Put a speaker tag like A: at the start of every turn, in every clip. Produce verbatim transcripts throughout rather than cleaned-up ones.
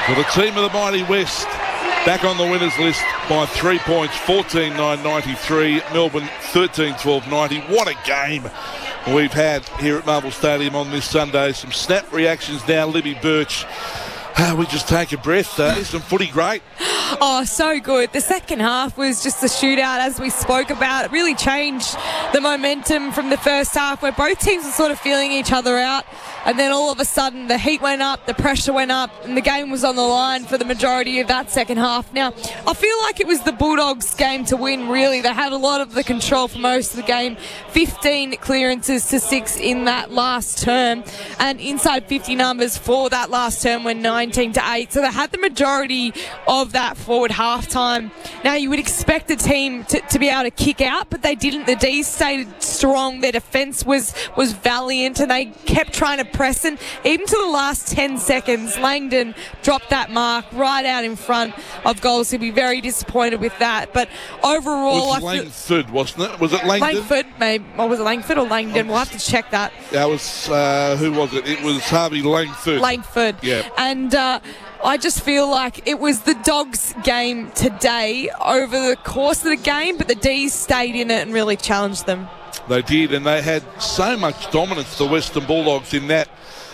A: For the team of the Mighty West, back on the winners list by three points, fourteen nine ninety-three. Melbourne thirteen twelve ninety. What a game we've had here at Marvel Stadium on this Sunday. Some snap reactions now. Libby Birch. Uh, we just take a breath. Uh, some footy great.
B: Oh, so good. The second half was just a shootout, as we spoke about. It really changed the momentum from the first half, where both teams were sort of feeling each other out. And then all of a sudden, the heat went up, the pressure went up, and the game was on the line for the majority of that second half. Now, I feel like it was the Bulldogs' game to win, really. They had a lot of the control for most of the game. fifteen clearances to six in that last term, and inside fifty numbers for that last term were nineteen to eight. So they had the majority of that forward half-time. Now, you would expect the team to, to be able to kick out, but they didn't. The D's stayed strong. Their defence was, was valiant, and they kept trying to press, and even to the last ten seconds, Langdon dropped that mark right out in front of goals. He'll be very disappointed with that. But overall,
A: it was
B: I
A: Langford, wasn't it? Was it Langdon?
B: Langford, maybe. Or was it Langford or Langdon? We'll have to check that.
A: That was, uh, who was it? It was Harvey Langford.
B: Langford.
A: Yeah.
B: And uh, I just feel like it was the Dogs' game today over the course of the game, but the D's stayed in it and really challenged them.
A: They did, and they had so much dominance, the Western Bulldogs, in that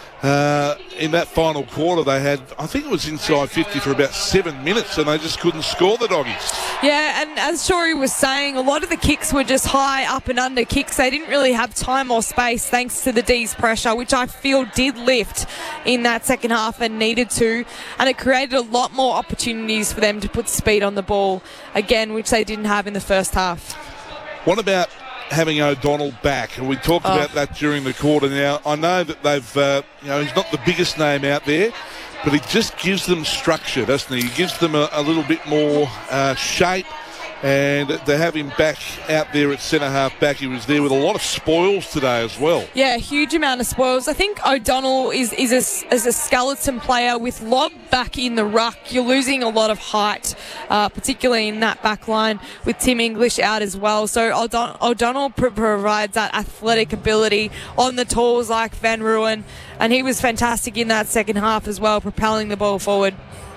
A: uh, in that final quarter. They had, I think it was inside fifty for about seven minutes, and they just couldn't score, the Doggies.
B: Yeah, and as Shorey was saying, a lot of the kicks were just high up and under kicks. They didn't really have time or space thanks to the D's pressure, which I feel did lift in that second half and needed to, and it created a lot more opportunities for them to put speed on the ball again, which they didn't have in the first half.
A: What about having O'Donnell back? And we talked
B: oh.
A: about that during the quarter. Now, I know that they've, uh, you know, he's not the biggest name out there, but he just gives them structure, doesn't he? He gives them a, a little bit more uh, shape, and to have him back out there at centre half back, he was there with a lot of spoils today as well.
B: Yeah, a huge amount of spoils. I think O'Donnell is, is, a, is a skeleton player with Lobb back in the ruck. You're losing a lot of height, uh, particularly in that back line with Tim English out as well. So O'Don- O'Donnell pr- provides that athletic ability on the tools like Van Ruin, and he was fantastic in that second half as well, propelling the ball forward.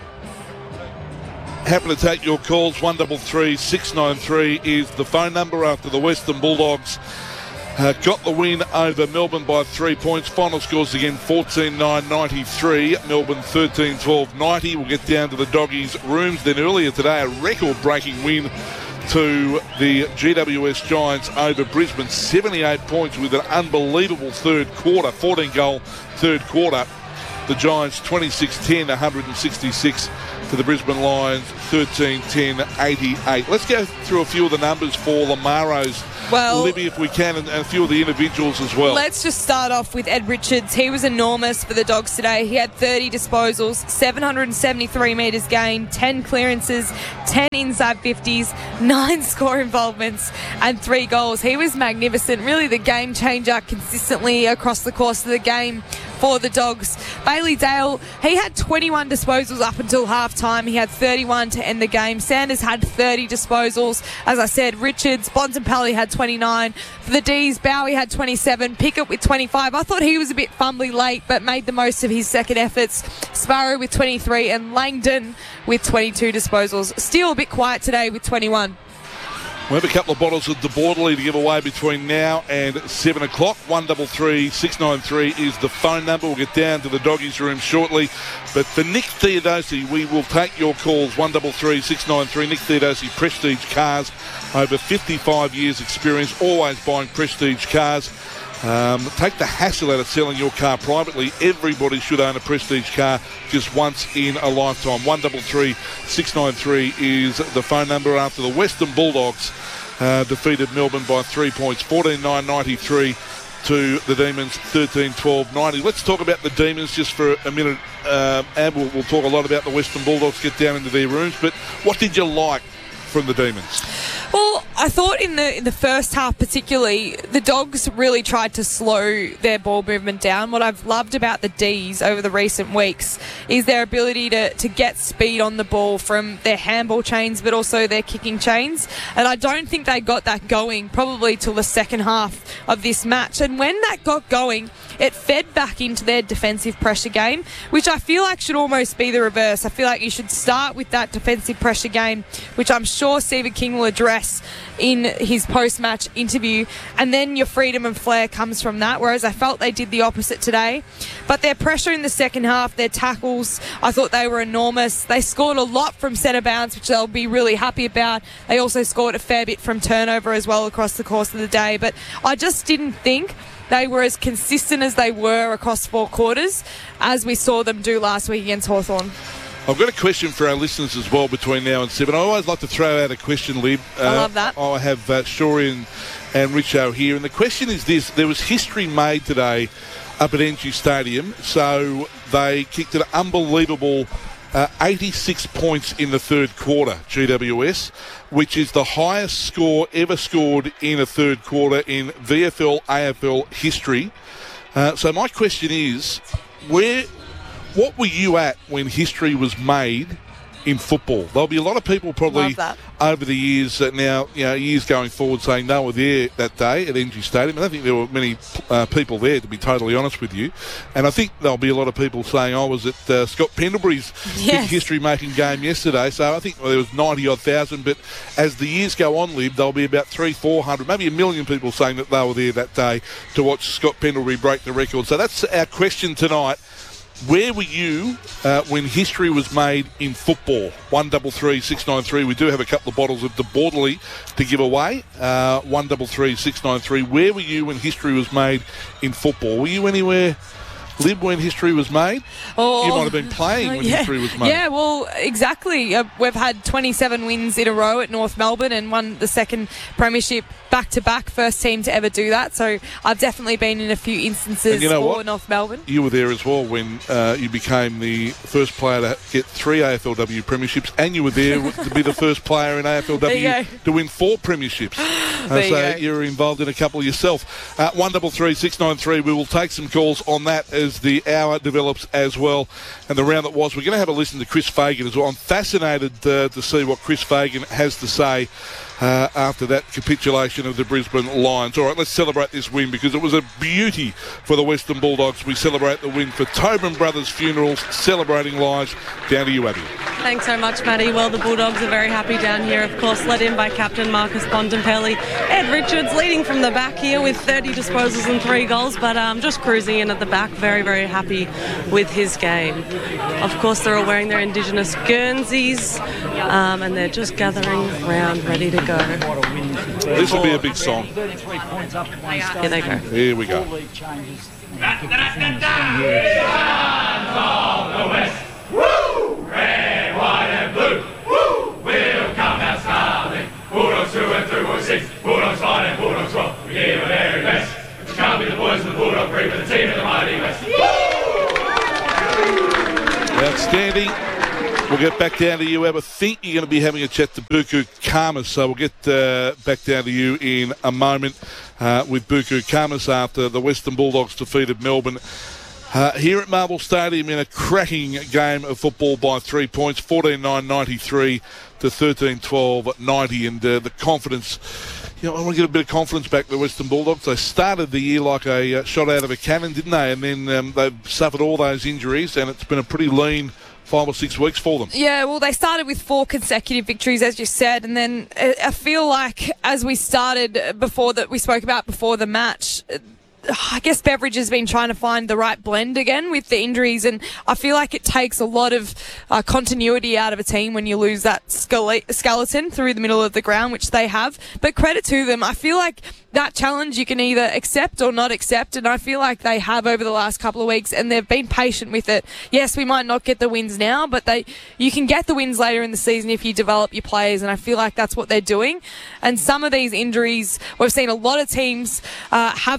A: Happy to take your calls. One double three six nine three is the phone number after the Western Bulldogs uh, got the win over Melbourne by three points. Final scores again, fourteen nine ninety-three. Melbourne thirteen twelve ninety. We'll get down to the Doggies' rooms. Then earlier today, a record-breaking win to the G W S Giants over Brisbane. seventy-eight points with an unbelievable third quarter, fourteen goal third quarter. The Giants twenty-six ten, one hundred sixty-six to the Brisbane Lions thirteen ten eighty-eight. Let's go through a few of the numbers for Lamaro's,
B: well,
A: Libby, if we can, and, and a few of the individuals as well.
B: Let's just start off with Ed Richards. He was enormous for the Dogs today. He had thirty disposals, seven hundred seventy-three metres gained, ten clearances, ten inside fifties, nine score involvements, and three goals. He was magnificent, really the game changer consistently across the course of the game for the Dogs. Bailey Dale, he had twenty-one disposals up until half-time. He had thirty-one to end the game. Sanders had thirty disposals. As I said, Richards, Bontempelli had twenty-nine. For the D's, Bowie had twenty-seven. Pickett with twenty-five. I thought he was a bit fumbly late, but made the most of his second efforts. Sparrow with twenty-three and Langdon with twenty-two disposals. Still a bit quiet today with twenty-one.
A: We have a couple of bottles of De Bordeley to give away between now and seven o'clock. one double three six nine three is the phone number. We'll get down to the Doggies' room shortly. But for Nick Theodosi, we will take your calls. one double three six nine three. Nick Theodosi, Prestige Cars. Over fifty-five years experience, always buying Prestige cars. Um, take the hassle out of selling your car privately. Everybody should own a Prestige car just once in a lifetime. one double three six nine three is the phone number after the Western Bulldogs uh, defeated Melbourne by three points, fourteen nine ninety-three to the Demons, thirteen twelve ninety. Let's talk about the Demons just for a minute, uh, and we'll, we'll talk a lot about the Western Bulldogs, get down into their rooms. But what did you like from the Demons?
B: Well, I thought in the in the first half particularly, the Dogs really tried to slow their ball movement down. What I've loved about the D's over the recent weeks is their ability to, to get speed on the ball from their handball chains, but also their kicking chains. And I don't think they got that going probably till the second half of this match. And when that got going, it fed back into their defensive pressure game, which I feel like should almost be the reverse. I feel like you should start with that defensive pressure game, which I'm sure Stephen King will address in his post-match interview, and then your freedom and flair comes from that, whereas I felt they did the opposite today. But their pressure in the second half, their tackles, I thought they were enormous. They scored a lot from centre bounce, which they'll be really happy about. They also scored a fair bit from turnover as well across the course of the day, but I just didn't think they were as consistent as they were across four quarters as we saw them do last week against Hawthorn.
A: I've got a question for our listeners as well between now and seven. I always like to throw out a question, Lib. Uh,
B: I love that.
A: I have uh, Shori and, and Richo here, and the question is this. There was history made today up at N G Stadium, so they kicked an unbelievable uh, eighty-six points in the third quarter, G W S, which is the highest score ever scored in a third quarter in V F L, A F L history. Uh, so my question is, where... what were you at when history was made in football? There'll be a lot of people probably over the years uh, now, you know, years going forward saying they were there that day at N G Stadium. I don't think there were many uh, people there, to be totally honest with you. And I think there'll be a lot of people saying I was at uh, Scott Pendlebury's
B: yes.
A: big history-making game yesterday. So I think well, there was ninety-odd thousand. But as the years go on, Lib, there'll be about three, four hundred, maybe a million people saying that they were there that day to watch Scott Pendlebury break the record. So that's our question tonight. Where were you uh, when history was made in football? one double three six nine three. We do have a couple of bottles of De Bordeley to give away. Uh, one double three six nine three. Where were you when history was made in football? Were you anywhere, Lib, when history was made?
B: Oh,
A: you might have been playing when
B: yeah.
A: history was made.
B: Yeah, well, exactly. Uh, we've had twenty-seven wins in a row at North Melbourne and won the second premiership back-to-back, first team to ever do that. So I've definitely been in a few instances
A: you know
B: for
A: what?
B: North Melbourne.
A: You were there as well when uh, you became the first player to get three A F L W premierships, and you were there to be the first player in A F L W to win four premierships. Uh,
B: there
A: so
B: you,
A: you were involved in a couple yourself. Uh, one double three six nine three. We will take some calls on that as the hour develops as well. And the round that was, we're going to have a listen to Chris Fagan as well. I'm fascinated uh, to see what Chris Fagan has to say Uh, after that capitulation of the Brisbane Lions. All right, let's celebrate this win because it was a beauty for the Western Bulldogs. We celebrate the win for Tobin Brothers Funerals, celebrating lives. Down to you, Abby.
C: Thanks so much, Matty. Well, the Bulldogs are very happy down here, of course, led in by captain Marcus Bontempelli. Ed Richards leading from the back here with thirty disposals and three goals, but um, just cruising in at the back, very, very happy with his game. Of course, they're all wearing their Indigenous Guernseys, um, and they're just gathering round, ready to go.
A: This will be a big song.
C: Here they go.
A: Here we go.
D: Red, white and blue. Woo! We'll come out starting. Bulldogs through and through, we'll sing. Bulldogs fight and Bulldogs rock. We give our very best. But you can't be the boys of the Bulldog breed with the team in the mighty West.
A: Outstanding. We'll get back down to you, Ab. I think you're going to be having a chat to Buku Khamis, so we'll get uh, back down to you in a moment uh, with Buku Khamis after the Western Bulldogs defeated Melbourne uh, here at Marvel Stadium in a cracking game of football by three points, fourteen nine ninety-three to thirteen twelve ninety, and uh, the confidence. You know, I want to get a bit of confidence back to the Western Bulldogs. They started the year like a uh, shot out of a cannon, didn't they? And then um, they've suffered all those injuries, and it's been a pretty lean five or six weeks for them.
B: Yeah, well, they started with four consecutive victories, as you said, and then I feel like as we started before that, we spoke about before the match, I guess Beveridge has been trying to find the right blend again with the injuries, and I feel like it takes a lot of uh, continuity out of a team when you lose that skeleton through the middle of the ground, which they have. But credit to them. I feel like that challenge you can either accept or not accept, and I feel like they have over the last couple of weeks, and they've been patient with it. Yes, we might not get the wins now, but they you can get the wins later in the season if you develop your players, and I feel like that's what they're doing. And some of these injuries, we've seen a lot of teams uh, have them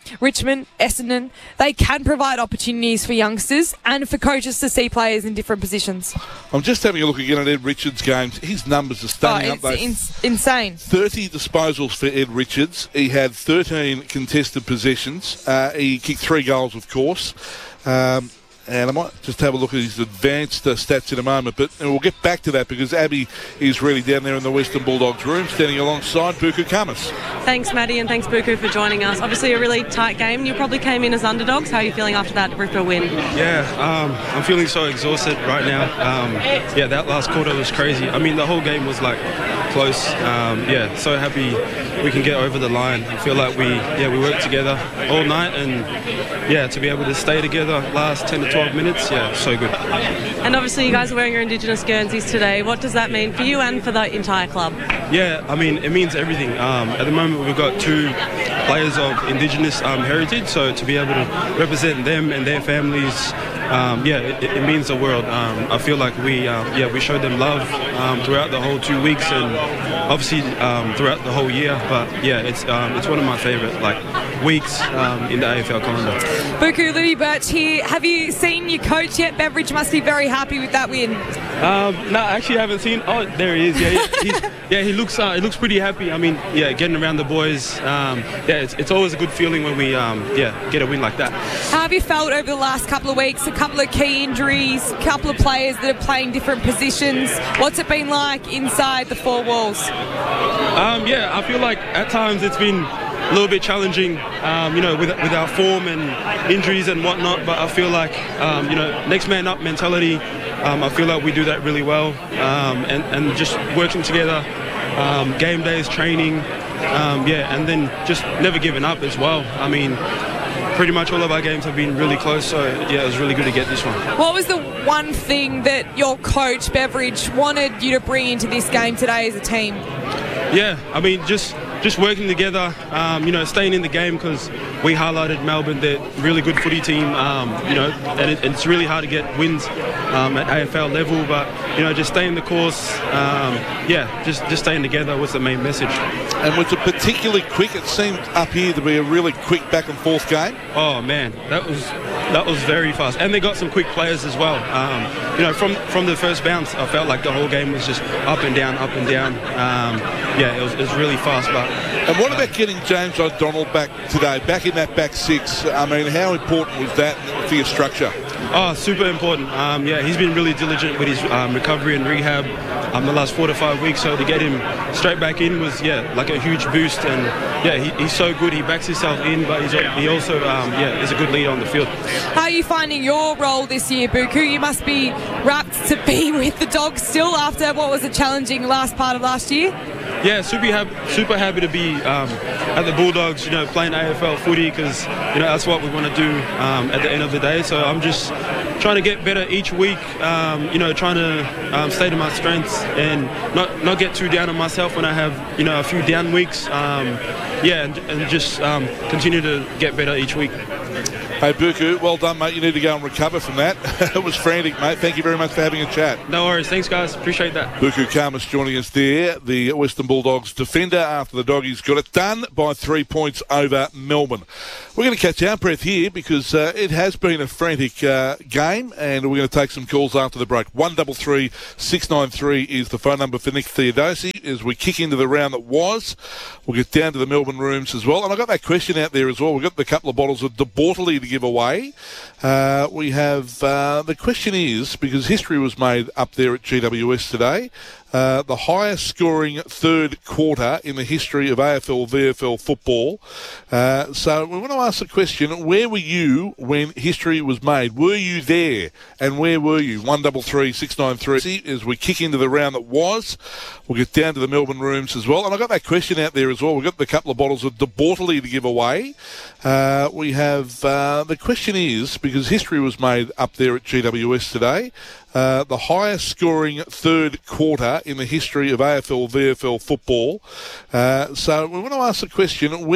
B: Richmond, Essendon, they can provide opportunities for youngsters and for coaches to see players in different positions.
A: I'm just having a look again at Ed Richards' games. His numbers are
B: Oh,
A: stunning,
B: it's
A: aren't they?
B: ins- insane.
A: thirty disposals for Ed Richards. He had thirteen contested possessions. Uh, he kicked three goals, of course. Um, and I might just have a look at his advanced uh, stats in a moment, but we'll get back to that because Abby is really down there in the Western Bulldogs room, standing alongside Buku Kamas.
C: Thanks, Maddie, and thanks, Buku, for joining us. Obviously a really tight game. You probably came in as underdogs. How are you feeling after that Ripper win?
E: Yeah, um, I'm feeling so exhausted right now. Um, yeah, that last quarter was crazy. I mean, the whole game was like close. Um, yeah, so happy we can get over the line. I feel like we, yeah, we worked together all night, and yeah, to be able to stay together last ten to twelve minutes, yeah, so good.
C: And obviously you guys are wearing your Indigenous Guernseys today. What does that mean for you and for the entire club?
E: Yeah, I mean, it means everything. Um, at the moment, we've got two players of Indigenous um, heritage, so to be able to represent them and their families, um, yeah, it, it means the world. Um, I feel like we, uh, yeah, we showed them love um, throughout the whole two weeks and obviously um, throughout the whole year. But yeah, it's um, it's one of my favourite like weeks um, in the A F L calendar.
B: Buku, Louis Birch here. Have you seen your coach yet? Beveridge must be very happy with that win.
E: Um, no, actually, I haven't seen. Oh, there he is. Yeah, yeah, he's, yeah he looks. Uh, he looks pretty happy. I mean, yeah, getting around the boys. Um, yeah, it's, it's always a good feeling when we, um, yeah, get a win like that.
B: How have you felt over the last couple of weeks? A couple of key injuries, a couple of players that are playing different positions. What's it been like inside the four walls?
E: Um, yeah, I feel like at times it's been a little bit challenging, um, you know, with, with our form and injuries and whatnot. But I feel like, um, you know, next man up mentality. Um, I feel like we do that really well, um, and and just working together, um, game days, training, um, yeah, and then just never giving up as well. I mean, pretty much all of our games have been really close, so yeah, it was really good to get this one.
B: What was the one thing that your coach Beveridge wanted you to bring into this game today as a team?
E: Yeah, I mean, just just working together, um, you know, staying in the game because we highlighted Melbourne, they're a really good footy team, um, you know, and it, it's really hard to get wins um, at A F L level, but, you know, just staying the course, um, yeah, just, just staying together was the main message.
A: And was it particularly quick? It seemed up here to be a really quick back and forth game.
E: Oh, man, that was that was very fast. And they got some quick players as well. Um, you know, from, from the first bounce, I felt like the whole game was just up and down, up and down. Um, yeah, it was, it was really fast. But
A: And what about getting James O'Donnell back today, back in that back six? I mean, how important was that for your structure?
E: Oh, super important. Um, yeah, he's been really diligent with his um, recovery and rehab um, the last four to five weeks. So to get him straight back in was, yeah, like a huge boost. And yeah, he, he's so good. He backs himself in, but he's, he also, um, yeah, is a good leader on the field.
B: How are you finding your role this year, Buku? You must be rapt to be with the Dogs still after what was a challenging last part of last year.
E: Yeah, super happy, super happy to be um, at the Bulldogs, you know, playing A F L footy because, you know, that's what we want to do um, at the end of the day. So I'm just trying to get better each week, um, you know, trying to um, stay to my strengths and not, not get too down on myself when I have, you know, a few down weeks. Um, yeah, and, and just um, continue to get better each week.
A: Hey, Buku, well done, mate. You need to go and recover from that. It was frantic, mate. Thank you very much for having a chat.
E: No worries. Thanks, guys. Appreciate that.
A: Buku Kamas joining us there, the Western Bulldogs defender after the Doggies got it done by three points over Melbourne. We're going to catch our breath here because uh, it has been a frantic uh, game and we're going to take some calls after the break. one three three, six nine three is the phone number for Nick Theodosi as we kick into the round that was. We'll get down to the Melbourne rooms as well. And I got that question out there as well. We've got the couple of bottles of De Bortoli to give away. Uh, we have, uh, the question is, because history was made up there at G W S today, uh, the highest scoring third quarter in the history of A F L, V F L football. Uh, so we want to ask the question, where were you when history was made? Were you there? And where were you? one three three, six nine three as we kick into the round that was. We'll get down to the Melbourne rooms as well. And I got that question out there as well. We've got the couple of bottles of De Bortoli to give away. Uh, we have, uh, the question is, because history was made up there at G W S today, uh, the highest scoring third quarter in the history of A F L, V F L football. Uh, so we want to ask the question, where